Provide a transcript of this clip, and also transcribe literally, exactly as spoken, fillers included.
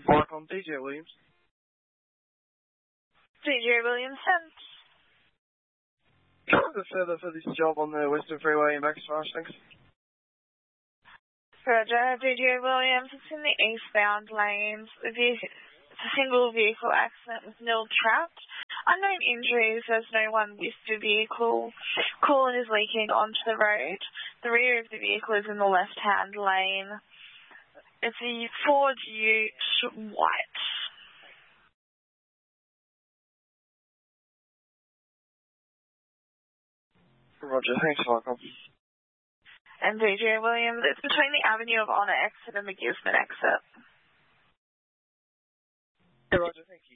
Mark on D J Williams. D J Williams, sent. Further for this job on the Western Freeway in Backstreet, thanks. Roger, D J Williams, it's in the eastbound lanes. It's a single vehicle accident with nil trapped. Unknown injuries, there's no one with the vehicle. Coolant is leaking onto the road. The rear of the vehicle is in the left-hand lane. It's a Ford Ute White. Roger, thanks, Michael. And D J Williams, it's between the Avenue of Honour exit and the Gisborne exit. Roger, thank you.